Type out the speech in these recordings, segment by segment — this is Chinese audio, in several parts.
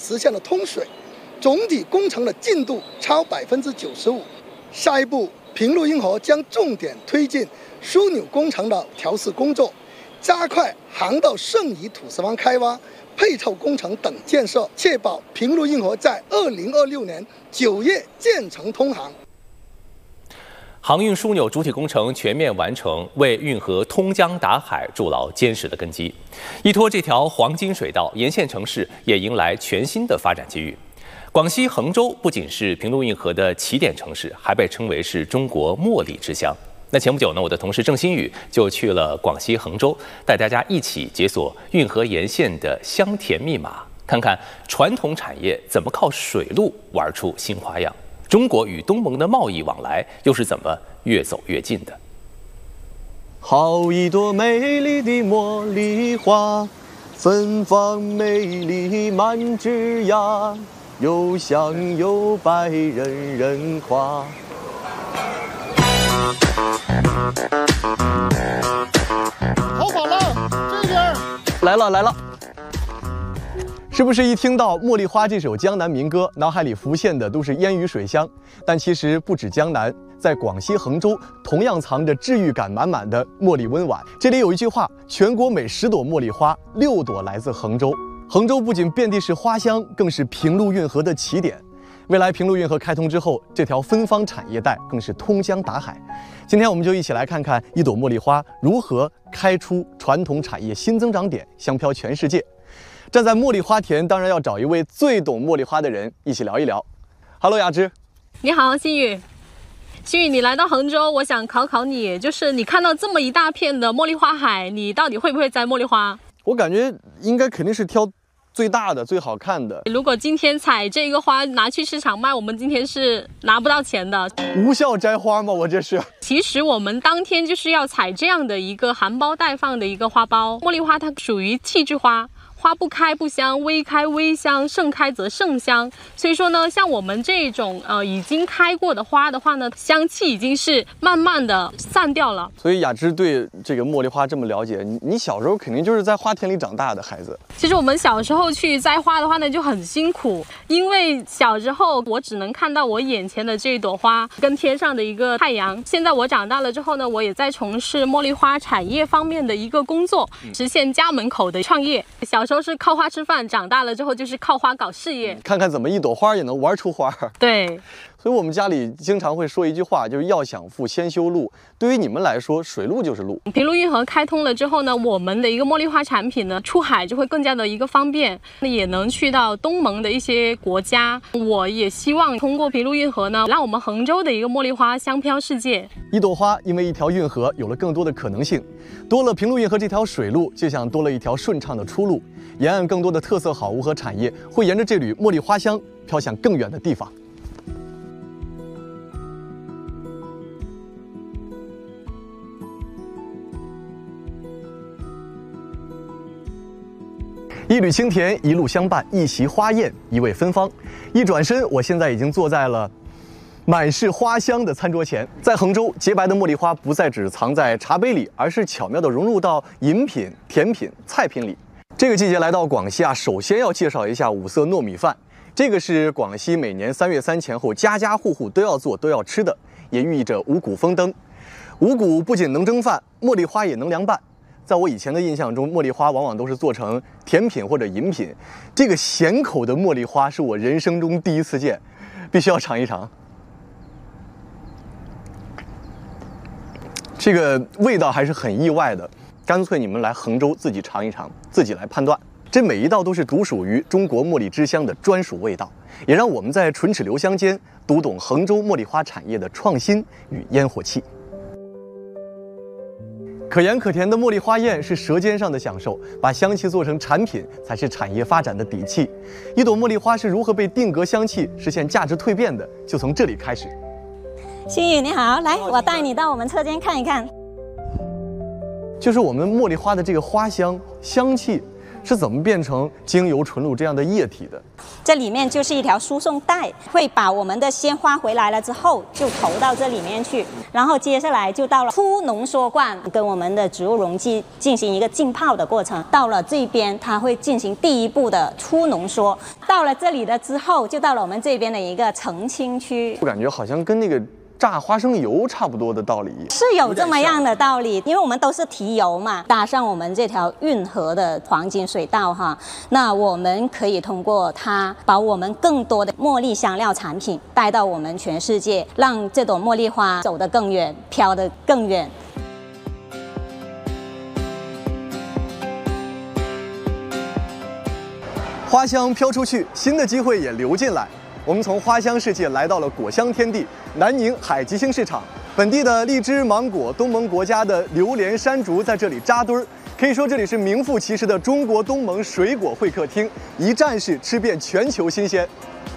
实现了通水，总体工程的进度超95%。下一步，平陆运河将重点推进枢纽工程的调试工作，加快航道剩余土石方开挖、配套工程等建设，确保平陆运河在2026年9月建成通航。 航运枢纽主体工程全面完成，为运河通江达海筑牢坚实的根基。依托这条黄金水道，沿线城市也迎来全新的发展机遇。广西衡州不仅是平陆运河的起点城市，还被称为是中国茉莉之乡。那前不久呢，我的同事郑新宇就去了广西衡州，带大家一起解锁运河沿线的香甜密码，看看传统产业怎么靠水路玩出新花样。中国与东盟的贸易往来又是怎么越走越近的？ 好一朵美丽的茉莉花，芬芳美丽满枝桠，又香又白人人夸。 好好了，这边来了。是不是一听到《茉莉花》这首江南民歌，脑海里浮现的都是烟雨水乡？但其实不止江南，在广西衡州同样藏着治愈感满满的茉莉温婉。这里有一句话：全国每10朵茉莉花，6朵来自衡州。衡州不仅遍地是花香，更是平陆运河的起点。未来平陆运河开通之后，这条芬芳产业带更是通江达海。今天我们就一起来看看一朵茉莉花如何开出传统产业新增长点，香飘全世界。站在茉莉花田，当然要找一位最懂茉莉花的人一起聊一聊。Hello， 雅芝。 你好，新宇。新宇，你来到衡州，我想考考你，就是你看到这么一大片的茉莉花海，你到底会不会摘茉莉花？ 我感觉应该肯定是挑最大的、最好看的。 如果今天采这个花拿去市场卖，我们今天是拿不到钱的。 无效摘花吗？我这是。 其实我们当天就是要采这样的一个含苞待放的一个花苞。茉莉花它属于气质花。花不开不香，微开微香，盛开则盛香。所以说呢，像我们这种已经开过的花的话呢，香气已经是慢慢的散掉了。 所以雅芝对这个茉莉花这么了解，你小时候肯定就是在花田里长大的孩子。 其实我们小时候去摘花的话呢，就很辛苦，因为小时候我只能看到我眼前的这一朵花跟天上的一个太阳。现在我长大了之后呢，我也在从事茉莉花产业方面的一个工作，实现家门口的创业。小时候是靠花吃饭，长大了之后就是靠花搞事业， 看看怎么一朵花也能玩出花。 对， 所以我们家里经常会说一句话，就是要想富先修路。对于你们来说，水路就是路。 平陆运河开通了之后呢，我们的一个茉莉花产品呢出海就会更加的一个方便，也能去到东盟的一些国家。我也希望通过平陆运河呢，让我们衡州的一个茉莉花香飘世界。 一朵花因为一条运河有了更多的可能性，多了平陆运河这条水路，就像多了一条顺畅的出路。沿岸更多的特色好物和产业会沿着这缕茉莉花香飘向更远的地方。一缕清甜，一路相伴，一席花宴，一味芬芳。一转身，我现在已经坐在了满是花香的餐桌前。在衡州，洁白的茉莉花不再只藏在茶杯里，而是巧妙地融入到饮品、甜品、菜品里。这个季节来到广西啊，首先要介绍一下五色糯米饭。这个是广西每年3月3前后家家户户都要做、都要吃的，也寓意着五谷丰登。五谷不仅能蒸饭，茉莉花也能凉拌。在我以前的印象中，茉莉花往往都是做成甜品或者饮品。这个咸口的茉莉花是我人生中第一次见，必须要尝一尝。这个味道还是很意外的。干脆你们来衡州自己尝一尝，自己来判断。这每一道都是独属于中国茉莉之乡的专属味道，也让我们在唇齿留香间读懂衡州茉莉花产业的创新与烟火气。可盐可甜的茉莉花宴是舌尖上的享受，把香气做成产品才是产业发展的底气。一朵茉莉花是如何被定格香气，实现价值蜕变的，就从这里开始。 新宇你好，来，我带你到我们车间看一看。 就是我们茉莉花的这个花香香气是怎么变成精油纯露这样的液体的？ 这里面就是一条输送带，会把我们的鲜花回来了之后就投到这里面去，然后接下来就到了初浓缩罐，跟我们的植物溶剂进行一个浸泡的过程。到了这边，它会进行第一步的初浓缩，到到了这里了之后，就到了我们这边的一个澄清区。 我感觉好像跟那个榨花生油差不多的道理， 是有这么样的道理，因为我们都是提油嘛，搭上我们这条运河的黄金水道哈，那我们可以通过它把我们更多的茉莉香料产品带到我们全世界，让这朵茉莉花走得更远，飘得更远。 花香飘出去，新的机会也流进来。我们从花香世界来到了果香天地南宁海吉星市场，本地的荔枝、芒果、东盟国家的榴莲、山竹在这里扎堆儿。可以说这里是名副其实的中国东盟水果会客厅，一站式吃遍全球新鲜。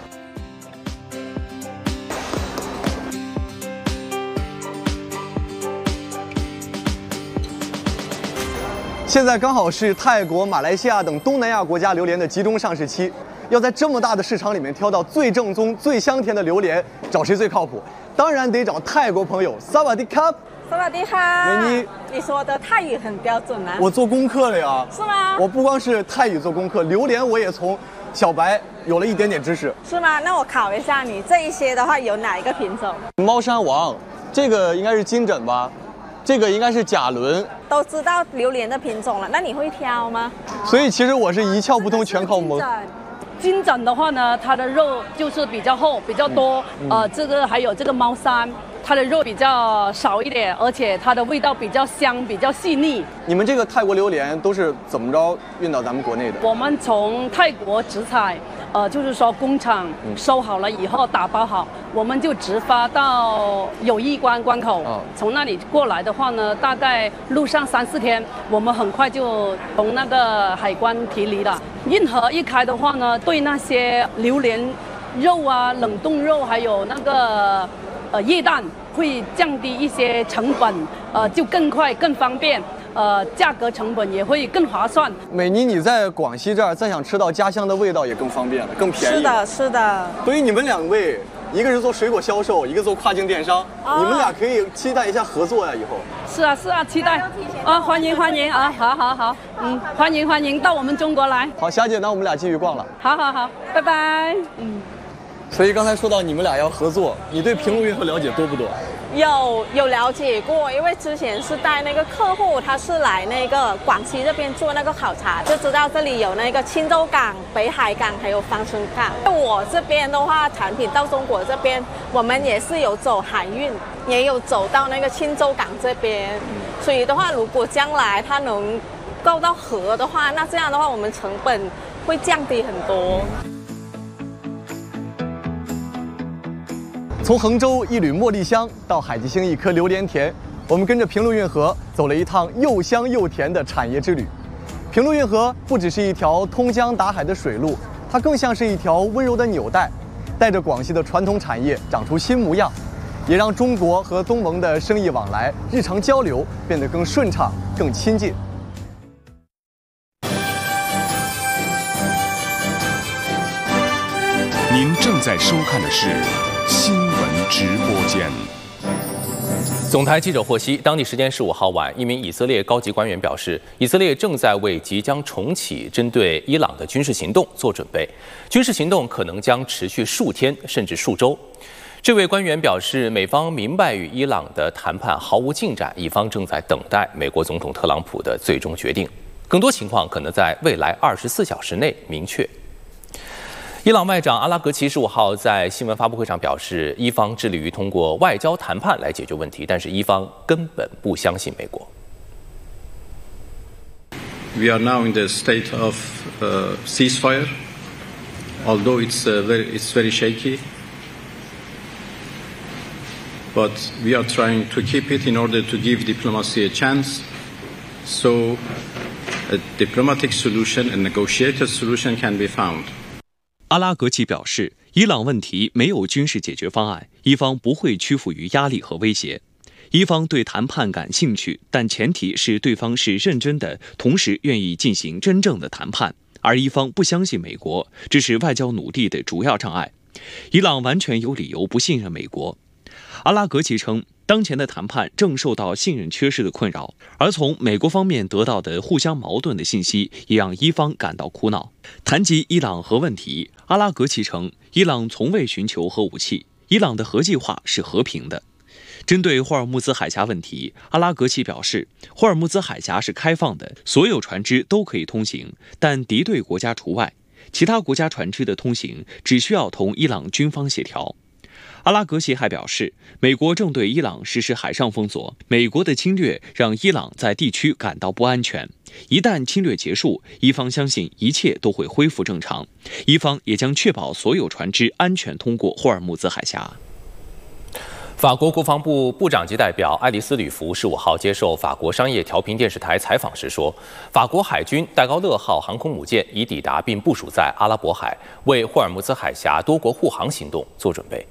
现在刚好是泰国、马来西亚等东南亚国家榴莲的集中上市期，要在这么大的市场里面挑到最正宗、最香甜的榴莲，找谁最靠谱？当然得找泰国朋友萨瓦迪卡。 萨瓦迪卡， 美妮， 你说的泰语很标准啊。 我做功课了呀。 是吗？ 我不光是泰语做功课，榴莲我也从小白有了一点点知识。 是吗？那我考一下你，这一些的话有哪一个品种？ 猫山王，这个应该是金枕吧？这个应该是甲伦。 都知道榴莲的品种了，那你会挑吗？ 所以其实我是一窍不通，全靠蒙。 金枕的话呢，它的肉就是比较厚、比较多。这个还有这个猫山，它的肉比较少一点，而且它的味道比较香、比较细腻。 你们这个泰国榴莲都是怎么着运到咱们国内的？ 我们从泰国直采，就是说工厂收好了以后打包好，我们就直发到友谊关口。从那里过来的话呢，大概路上3、4天，我们很快就从那个海关提离了。运河一开的话呢，对那些榴莲肉啊、冷冻肉还有那个液蛋会降低一些成本，就更快更方便。价格成本也会更划算。 美妮，你在广西这儿再想吃到家乡的味道也更方便了，更便宜。 是的，是的。 对于你们2位，一个是做水果销售，一个做跨境电商，你们俩可以期待一下合作呀，以后。 是啊，期待啊，欢迎啊，好，欢迎到我们中国来。 好，霞姐，那我们俩继续逛了。 好，拜拜。 所以刚才说到你们俩要合作，你对平路运河了解多不多？ 有了解过，因为之前是带那个客户，他是来那个广西这边做那个考察，就知道这里有那个钦州港、北海港还有芳村港。我这边的话，产品到中国这边，我们也是有走海运，也有走到那个钦州港这边。所以的话，如果将来它能够到河的话，那这样的话，我们成本会降低很多。 从衡州一缕茉莉香到海吉星一颗榴莲田，我们跟着平路运河走了一趟又香又甜的产业之旅。平路运河不只是一条通江达海的水路，它更像是一条温柔的纽带，带着广西的传统产业长出新模样，也让中国和东盟的生意往来、日常交流变得更顺畅、更亲近。 您正在收看的是新闻直播间。 总台记者获悉，当地时间15号晚，一名以色列高级官员表示，以色列正在为即将重启针对伊朗的军事行动做准备，军事行动可能将持续数天甚至数周。这位官员表示，美方明白与伊朗的谈判毫无进展，以方正在等待美国总统特朗普的最终决定，更多情况可能在未来24小时内明确。伊朗外长阿拉格齐15号在新闻发布会上表示，伊方致力于通过外交谈判来解决问题，但是伊方根本不相信美国。 We are now in the state of ceasefire, although it's very shaky, but we are trying to keep it in order to give diplomacy a chance, so a diplomatic solution, a negotiated solution can be found. 阿拉格齐表示，伊朗问题没有军事解决方案，伊方不会屈服于压力和威胁。伊方对谈判感兴趣，但前提是对方是认真的，同时愿意进行真正的谈判。而伊方不相信美国，这是外交努力的主要障碍。伊朗完全有理由不信任美国。阿拉格齐称， 当前的谈判正受到信任缺失的困扰，而从美国方面得到的互相矛盾的信息也让伊方感到苦恼。谈及伊朗核问题，阿拉格齐称，伊朗从未寻求核武器，伊朗的核计划是和平的。针对霍尔木兹海峡问题，阿拉格齐表示，霍尔木兹海峡是开放的，所有船只都可以通行，但敌对国家除外，其他国家船只的通行只需要同伊朗军方协调。阿拉格齐还表示，美国正对伊朗实施海上封锁，美国的侵略让伊朗在地区感到不安全。一旦侵略结束，伊方相信一切都会恢复正常，伊方也将确保所有船只安全通过霍尔木兹海峡。 法国国防部部长级代表爱丽丝·吕弗15号接受法国商业调频电视台采访时说，法国海军戴高乐号航空母舰已抵达并部署在阿拉伯海，为霍尔木兹海峡多国护航行动做准备。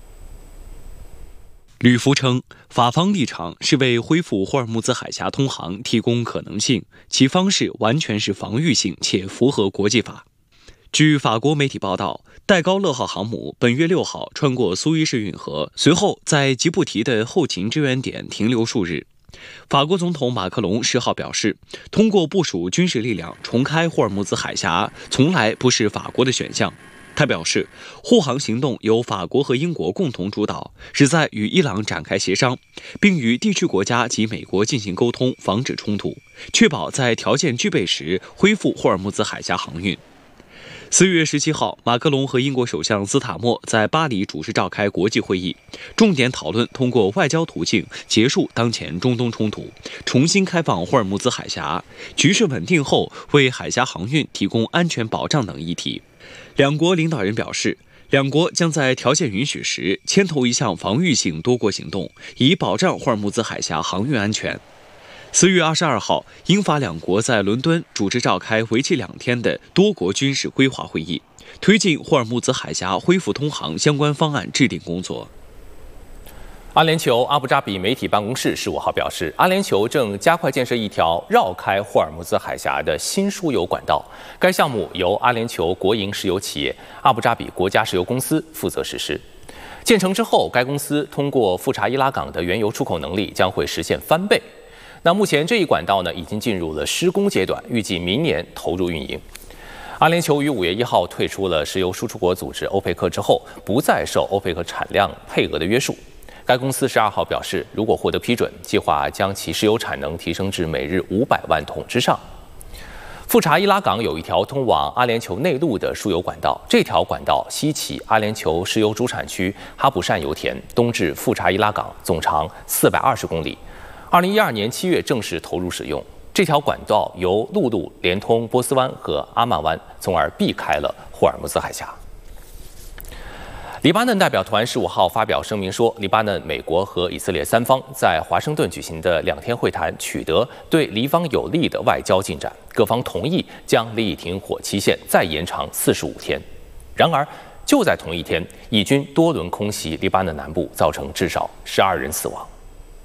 吕弗称，法方立场是为恢复霍尔木兹海峡通航提供可能性，其方式完全是防御性且符合国际法。据法国媒体报道，戴高乐号航母本月6号穿过苏伊士运河，随后在吉布提的后勤支援点停留数日。法国总统马克龙10号表示，通过部署军事力量重开霍尔木兹海峡，从来不是法国的选项。他表示，护航行动由法国和英国共同主导，旨在与伊朗展开协商，并与地区国家及美国进行沟通，防止冲突，确保在条件具备时恢复霍尔木兹海峡航运。4月17号，马克龙和英国首相斯塔默在巴黎主持召开国际会议，重点讨论通过外交途径结束当前中东冲突，重新开放霍尔木兹海峡，局势稳定后为海峡航运提供安全保障等议题。两国领导人表示，两国将在条件允许时牵头一项防御性多国行动，以保障霍尔木兹海峡航运安全。4月22号，英法两国在伦敦主持召开为期2天的多国军事规划会议，推进霍尔木兹海峡恢复通航相关方案制定工作。 阿联酋阿布扎比媒体办公室15号表示，阿联酋正加快建设一条绕开霍尔木兹海峡的新输油管道。该项目由阿联酋国营石油企业阿布扎比国家石油公司负责实施。建成之后，该公司通过富查伊拉港的原油出口能力将会实现翻倍。那目前这一管道呢，已经进入了施工阶段，预计明年投入运营。阿联酋于5月1号退出了石油输出国组织欧佩克之后，不再受欧佩克产量配额的约束。该公司12号表示，如果获得批准，计划将其石油产能提升至每日500万桶之上。富查伊拉港有一条通往阿联酋内陆的输油管道，这条管道西起阿联酋石油主产区哈普善油田，东至富查伊拉港，总长420公里。2012年7月正式投入使用。这条管道由陆路连通波斯湾和阿曼湾，从而避开了霍尔木兹海峡。黎巴嫩代表团15号发表声明说，黎巴嫩、美国和以色列三方在华盛顿举行的2天会谈取得对黎方有利的外交进展，各方同意将利益停火期限再延长45天。然而，就在同一天，以军多轮空袭黎巴嫩南部，造成至少12人死亡。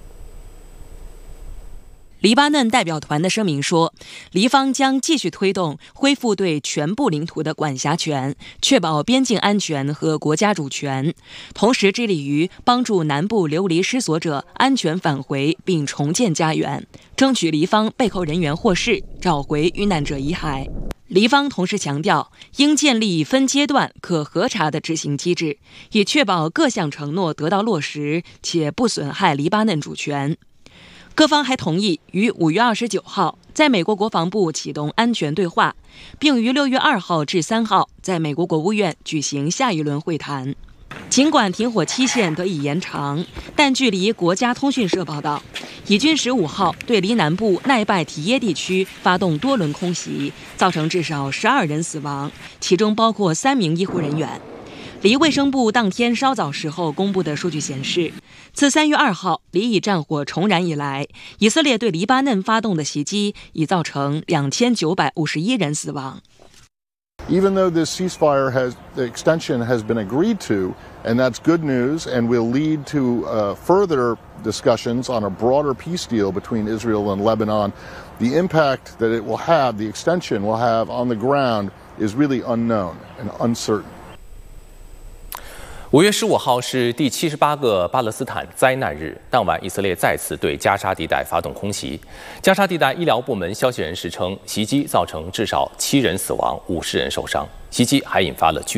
黎巴嫩代表团的声明说，黎方将继续推动恢复对全部领土的管辖权，确保边境安全和国家主权，同时致力于帮助南部流离失所者安全返回并重建家园，争取黎方被扣人员获释，找回遇难者遗骸。黎方同时强调，应建立分阶段可核查的执行机制，以确保各项承诺得到落实，且不损害黎巴嫩主权。各方还同意于5月29号在美国国防部启动安全对话，并于6月2号至3号在美国国务院举行下一轮会谈。尽管停火期限得以延长，但距离国家通讯社报道，以军15号对黎南部奈拜提耶地区发动多轮空袭，造成至少12人死亡，其中包括3名医护人员。黎卫生部当天稍早时候公布的数据显示，自3月2号黎以战火重燃以来，以色列对黎巴嫩发动的袭击已造成2951人死亡。 Even though this ceasefire the extension has been agreed to, and that's good news, and will lead to further discussions on a broader peace deal between Israel and Lebanon, the impact that it will have, the extension will have on the ground, is really unknown and uncertain. 5月15号是第78个巴勒斯坦灾难日，当晚以色列再次对加沙地带发动空袭。加沙地带医疗部门消息人士称，袭击造成至少7人死亡，50人受伤。袭击还引发了巨